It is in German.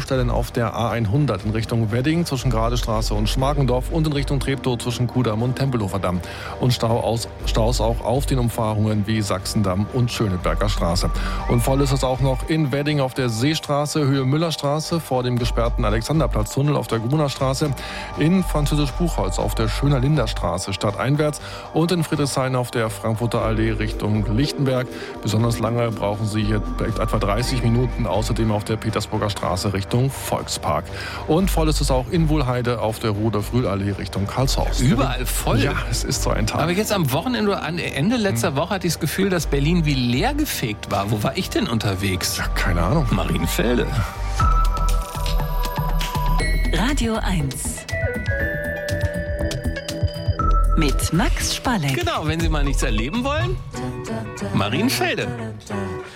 Baustellen auf der A100 in Richtung Wedding zwischen Gradestraße und Schmargendorf und in Richtung Treptow zwischen Kudamm und Tempelhofer Damm. Und Staus auch auf den Umfahrungen wie Sachsendamm und Schöneberger Straße. Und voll ist es auch noch in Wedding auf der Seestraße, Höhe Müllerstraße, vor dem gesperrten Alexanderplatztunnel auf der Grunerstraße, in Französisch-Buchholz auf der Schöner-Linder-Straße stadteinwärts und in Friedrichshain auf der Frankfurter Allee Richtung Lichtenberg. Besonders lange brauchen Sie hier etwa 30 Minuten, außerdem auf der Petersburger Straße Richtung Volkspark. Und voll ist es auch in Wuhlheide auf der Rudolf-Rühl-Allee Richtung Karlshorst. Überall voll? Ja, es ist so ein Tag. Aber jetzt am Wochenende, Ende letzter Woche hatte ich das Gefühl, dass Berlin wie leergefegt war. Wo war ich denn unterwegs? Ja, keine Ahnung. Marienfelde. Radio 1 mit Max Spalleck. Genau, wenn Sie mal nichts erleben wollen, Marienfelde.